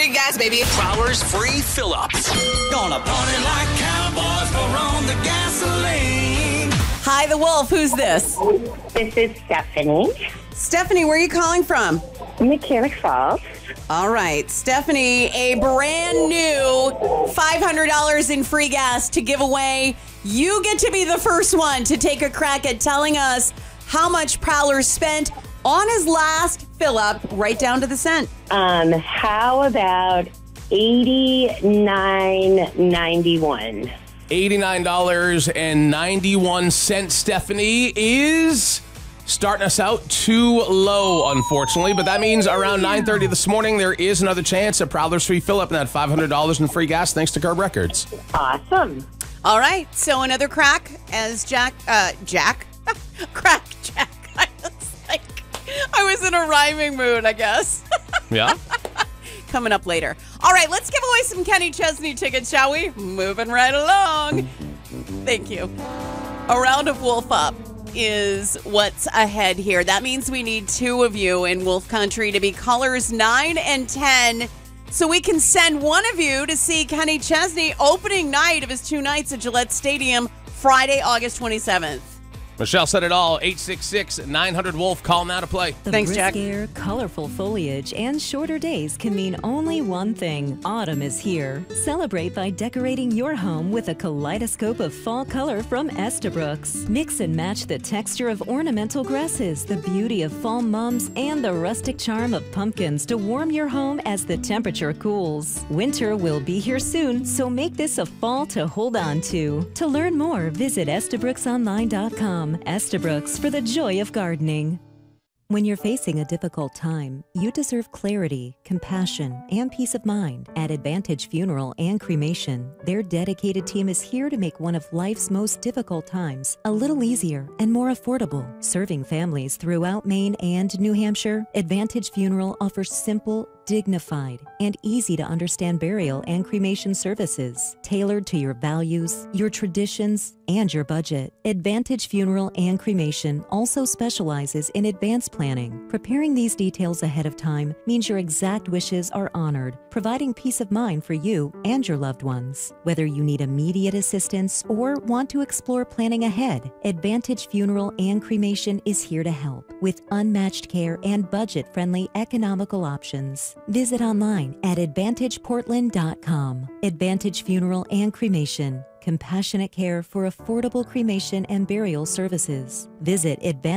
Free gas, baby. Prowler's free fill-ups. Gonna party like cowboys, pour on the gasoline. Hi, the Wolf. Who's this? This is Stephanie. Stephanie, where are you calling from? Mechanic Falls. All right, Stephanie, a brand new $500 in free gas to give away. You get to be the first one to take a crack at telling us how much Prowler spent on his last fill-up, right down to the cent. How about $89.91? $89.91, Stephanie, is starting us out too low, unfortunately. But that means around 9:30 this morning, there is another chance at Prowler's free fill-up and that $500 in free gas thanks to Curb Records. Awesome. All right, so another crack as Jack. Crack Jack. I was in a rhyming mood, I guess. Yeah. Coming up later. All right, let's give away some Kenny Chesney tickets, shall we? Moving right along. Thank you. A round of Wolf Up is what's ahead here. That means we need two of you in Wolf Country to be callers 9 and 10 so we can send one of you to see Kenny Chesney opening night of his 2 nights at Gillette Stadium, Friday, August 27th. Michelle said it all. 866-900-WOLF. Call now to play. The Thanks, brisk Jack. air, colorful foliage, and shorter days can mean only one thing. Autumn is here. Celebrate by decorating your home with a kaleidoscope of fall color from Estabrooks. Mix and match the texture of ornamental grasses, the beauty of fall mums, and the rustic charm of pumpkins to warm your home as the temperature cools. Winter will be here soon, so make this a fall to hold on to. To learn more, visit EstabrooksOnline.com. Estabrooks, for the joy of gardening. When you're facing a difficult time, you deserve clarity, compassion, and peace of mind. At Advantage Funeral and Cremation, their dedicated team is here to make one of life's most difficult times a little easier and more affordable. Serving families throughout Maine and New Hampshire, Advantage Funeral offers simple, dignified, and easy to understand burial and cremation services tailored to your values, your traditions, and your budget. Advantage Funeral and Cremation also specializes in advanced planning. Preparing these details ahead of time means your exact wishes are honored, providing peace of mind for you and your loved ones. Whether you need immediate assistance or want to explore planning ahead, Advantage Funeral and Cremation is here to help with unmatched care and budget-friendly economical options. Visit online at AdvantagePortland.com. Advantage Funeral and Cremation. Compassionate care for affordable cremation and burial services. Visit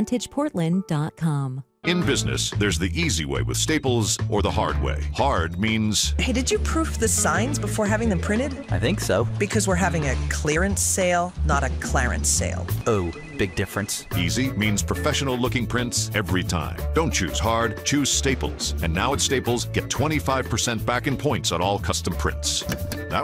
AdvantagePortland.com. In business, there's the easy way with Staples or the hard way. Hard means... Hey, did you proof the signs before having them printed? I think so. Because we're having a clearance sale, not a clarence sale. Oh, big difference. Easy means professional-looking prints every time. Don't choose hard, choose Staples. And now at Staples, get 25% back in points on all custom prints. That